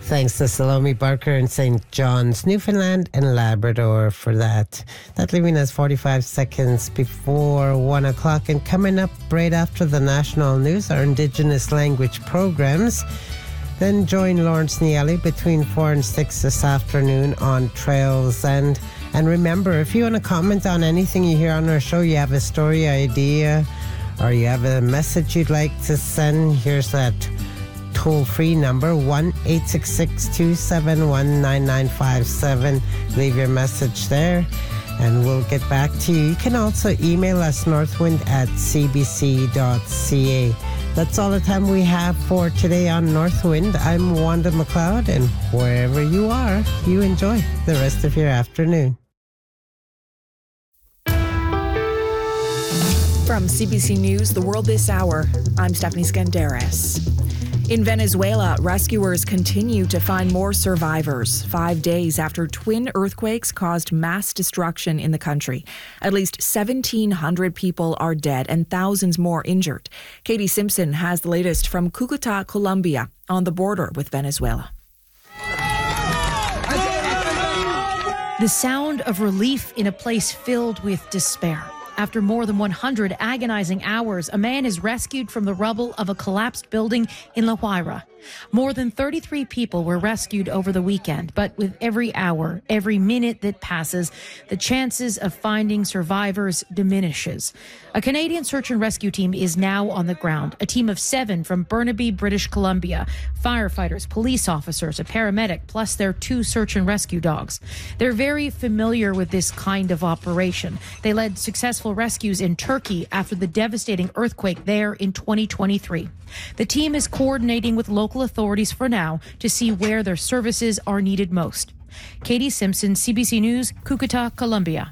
Thanks to Salome Barker in St. John's, Newfoundland and Labrador for that. That leaving us 45 seconds before 1 o'clock. And coming up right after the national news, our Indigenous language programs. Then join Lawrence Nieli between 4 and 6 this afternoon on Trails. And remember, if you want to comment on anything you hear on our show, you have a story idea, or you have a message you'd like to send, here's that toll-free number, 1-866-271-9957. Leave your message there and we'll get back to you. You can also email us, northwind@cbc.ca. That's all the time we have for today on Northwind. I'm Wanda McLeod, and wherever you are, you enjoy the rest of your afternoon. From CBC News, The World This Hour, I'm Stephanie Skandaris. In Venezuela, rescuers continue to find more survivors 5 days after twin earthquakes caused mass destruction in the country. At least 1,700 people are dead and thousands more injured. Katie Simpson has the latest from Cúcuta, Colombia, on the border with Venezuela. The sound of relief in a place filled with despair. After more than 100 agonizing hours, a man is rescued from the rubble of a collapsed building in La Guaira. More than 33 people were rescued over the weekend, but with every hour, every minute that passes, the chances of finding survivors diminishes. A Canadian search and rescue team is now on the ground, a team of 7 from Burnaby, British Columbia, firefighters, police officers, a paramedic, plus their 2 search and rescue dogs. They're very familiar with this kind of operation. They led successful rescues in Turkey after the devastating earthquake there in 2023. The team is coordinating with local authorities for now to see where their services are needed most. Katie Simpson, CBC News, Cúcuta, Colombia.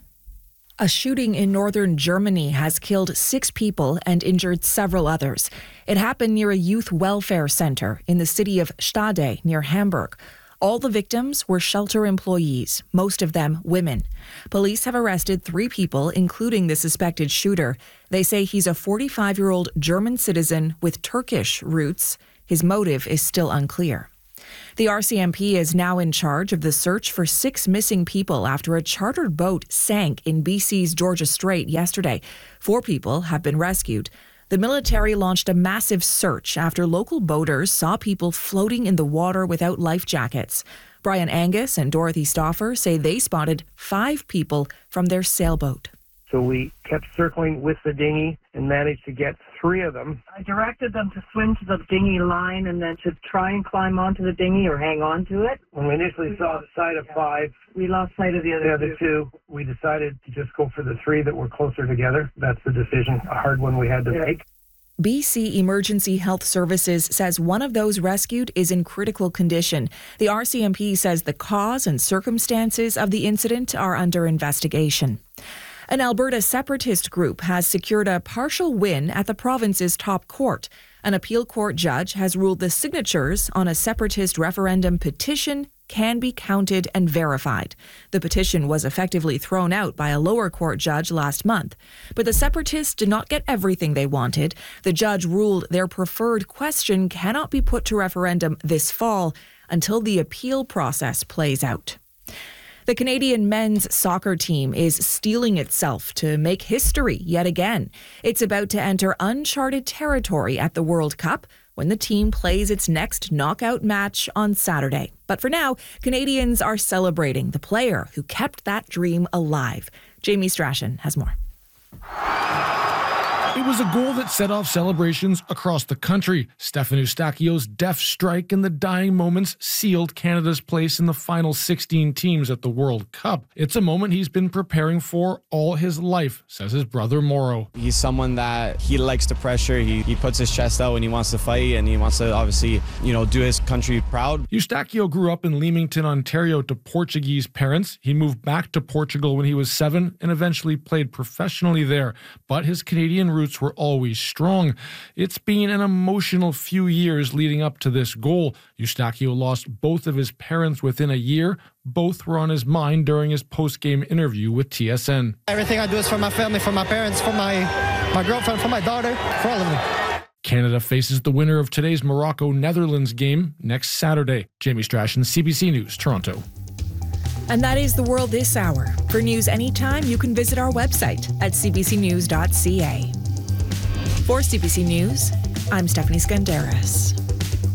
A shooting in northern Germany has killed 6 people and injured several others. It happened near a youth welfare center in the city of Stade near Hamburg. All the victims were shelter employees, most of them women. Police have arrested 3 people, including the suspected shooter. They say he's a 45-year-old German citizen with Turkish roots. His motive is still unclear. The RCMP is now in charge of the search for 6 missing people after a chartered boat sank in BC's Georgia Strait yesterday. 4 people have been rescued. The military launched a massive search after local boaters saw people floating in the water without life jackets. Brian Angus and Dorothy Stauffer say they spotted 5 people from their sailboat. So we kept circling with the dinghy and managed to get 3 of them. I directed them to swim to the dinghy line and then to try and climb onto the dinghy or hang on to it. When we initially saw the sight of 5, we lost sight of the other 2. We decided to just go for the 3 that were closer together. That's the decision, a hard one we had to make. BC Emergency Health Services says one of those rescued is in critical condition. The RCMP says the cause and circumstances of the incident are under investigation. An Alberta separatist group has secured a partial win at the province's top court. An appeal court judge has ruled the signatures on a separatist referendum petition can be counted and verified. The petition was effectively thrown out by a lower court judge last month. But the separatists did not get everything they wanted. The judge ruled their preferred question cannot be put to referendum this fall until the appeal process plays out. The Canadian men's soccer team is steeling itself to make history yet again. It's about to enter uncharted territory at the World Cup when the team plays its next knockout match on Saturday. But for now, Canadians are celebrating the player who kept that dream alive. Jamie Strachan has more. It was a goal that set off celebrations across the country. Stefan Eustachio's deft strike in the dying moments sealed Canada's place in the final 16 teams at the World Cup. It's a moment he's been preparing for all his life, says his brother Mauro. He's someone that he likes the pressure. He puts his chest out when he wants to fight, and he wants to obviously, do his country proud. Eustachio grew up in Leamington, Ontario to Portuguese parents. He moved back to Portugal when he was 7 and eventually played professionally there. But his Canadian roots were always strong. It's been an emotional few years leading up to this goal. Eustachio lost both of his parents within a year. Both were on his mind during his post-game interview with TSN. Everything I do is for my family, for my parents, for my girlfriend, for my daughter, for all of them. Canada faces the winner of today's Morocco-Netherlands game next Saturday. Jamie Strachan, CBC News, Toronto. And that is the world this hour. For news anytime, you can visit our website at cbcnews.ca. For CBC News, I'm Stephanie Skandaris.